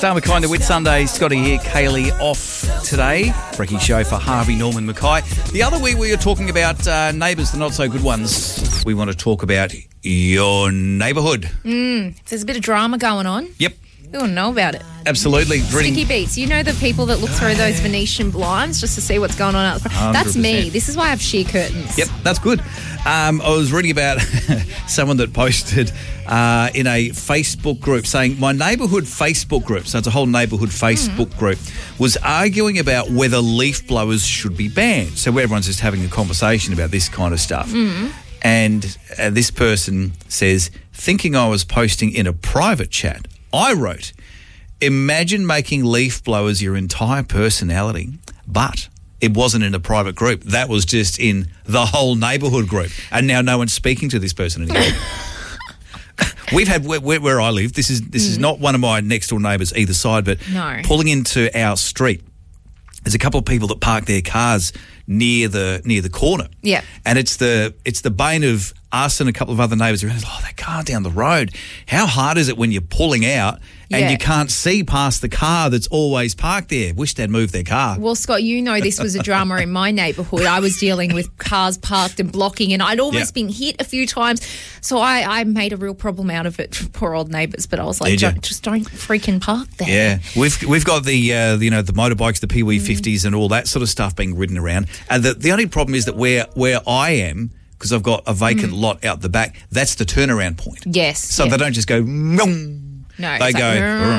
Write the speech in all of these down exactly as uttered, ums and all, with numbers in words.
Star Mackay and the Whit Sunday. Scotty here, Kaylee off today. Brekkie show for Harvey Norman Mackay. The other week we were talking about uh, neighbours, the not so good ones. We want to talk about your neighbourhood. Mm, there's a bit of drama going on. Yep. We want to know about it. Absolutely. Sticky beats. You know the people that look through those Venetian blinds just to see what's going on out the front? That's me. This is why I have sheer curtains. Yep, that's good. Um, I was reading about someone that posted uh, in a Facebook group saying, my neighbourhood Facebook group, so it's a whole neighbourhood Facebook mm. group, was arguing about whether leaf blowers should be banned. So everyone's just having a conversation about this kind of stuff. Mm. And uh, this person says, thinking I was posting in a private chat, I wrote, imagine making leaf blowers your entire personality, but it wasn't in a private group. That was just in the whole neighbourhood group. And now no one's speaking to this person anymore. We've had, where, where I live, this is this mm. is not one of my next door neighbours either side, but no. pulling into our street, there's a couple of people that park their cars near the near the corner. Yeah. And it's the it's the bane of us and a couple of other neighbours around. Oh, that car down the road. How hard is it when you're pulling out and yeah. you can't see past the car that's always parked there? Wish they'd moved their car. Well, Scott, you know this was a drama in my neighbourhood. I was dealing with cars parked and blocking, and I'd almost yeah. been hit a few times. So I, I made a real problem out of it for poor old neighbours. But I was like, don't, just don't freaking park there. Yeah, we've we've got the uh, you know the motorbikes, the P W fifties, mm. and all that sort of stuff being ridden around. And the the only problem is that where where I am, because I've got a vacant mm. lot out the back, that's the turnaround point. Yes. So yeah. they don't just go, no, they go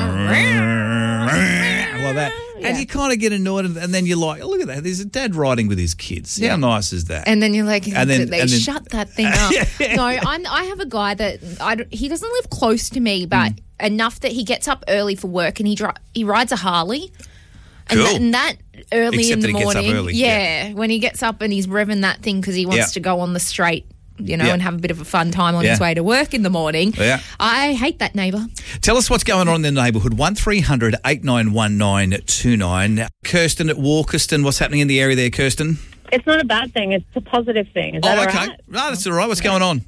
like that. Yeah. And you kind of get annoyed, and then you're like, oh, look at that, there's a dad riding with his kids. Yeah. How nice is that? And then you're like, and then, they and then, shut that thing up. yeah. No, I'm, I have a guy that, I, he doesn't live close to me, but mm. enough that he gets up early for work, and he dri- he rides a Harley. And, cool. that, and that early Except in the that he morning, gets up early. Yeah, yeah, when he gets up and he's revving that thing because he wants yeah. to go on the straight, you know, yeah. and have a bit of a fun time on yeah. his way to work in the morning. Yeah. I hate that neighbour. Tell us what's going on in the neighbourhood. one three hundred eight nine one nine two nine. Kirsten at Walkerston, what's happening in the area there, Kirsten? It's not a bad thing. It's a positive thing. Is oh, that okay. all right? No, that's all right. What's going on?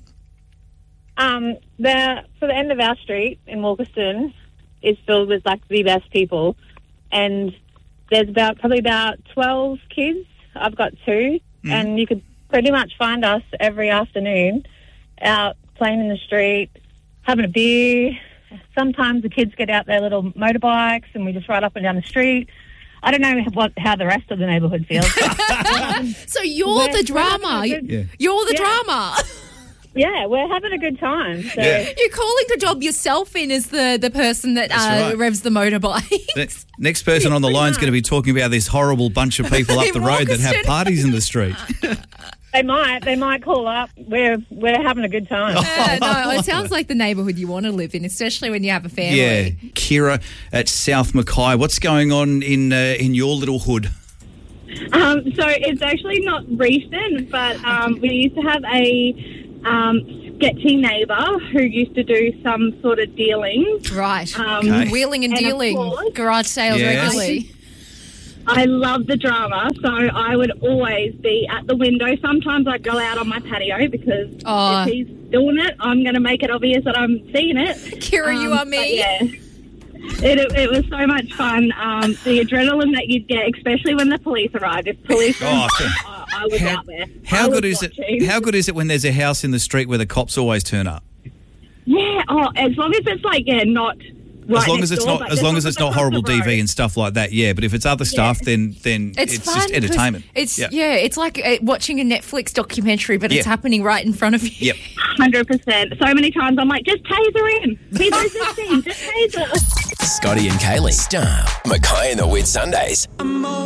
Um, the so the end of our street in Walkerston is filled with like the best people, and there's about probably about twelve kids. I've got two, mm. and you could pretty much find us every afternoon out playing in the street, having a beer. Sometimes the kids get out their little motorbikes, and we just ride up and down the street. I don't know what how the rest of the neighbourhood feels. um, so you're the drama. Good, yeah. You're the yeah. drama. Yeah, we're having a good time. So. Yeah. You're calling the job yourself in as the, the person that uh, right. revs the motorbike. The next person on the line is going to be talking about this horrible bunch of people up the road that have parties in the street. They might. They might call up. We're we're having a good time. Uh, no, it sounds like the neighbourhood you want to live in, especially when you have a family. Yeah. Kira at South Mackay, what's going on in uh, in your little hood? Um, so it's actually not recent, but um, we used to have a um, sketchy neighbour who used to do some sort of dealing. Right. Um, okay. Wheeling and, and dealing. Course, garage sales yes. regularly. I love the drama, so I would always be at the window. Sometimes I'd go out on my patio because oh. if he's doing it, I'm going to make it obvious that I'm seeing it. Kira, um, you are me. Yeah. It, it, it was so much fun. Um, the adrenaline that you'd get, especially when the police arrived. If police arrived, oh, I, I was how, out there. How was good is watching. it? How good is it when there's a house in the street where the cops always turn up? Yeah. Oh, as long as it's like yeah, not. Right as long as it's door, not, as long as it's not horrible D V and stuff like that, yeah. But if it's other stuff, yeah. then then it's, it's just entertainment. It's yeah. yeah, it's like uh, watching a Netflix documentary, but yeah. it's happening right in front of you. Yep, hundred percent. So many times I'm like, just taser him. He knows this thing. Just taser. Scotty and Kaylee, Star Mackay and the Whit Sundays.